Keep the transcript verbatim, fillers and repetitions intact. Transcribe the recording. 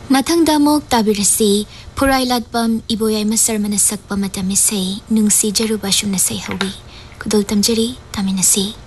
Mathangda mok tabirasi Purai Latpam Iboyai Masar Manasakpa Matam Isai Nungsi Jaruba Shumna Sai Hawi Kudol Tamjari Taminasi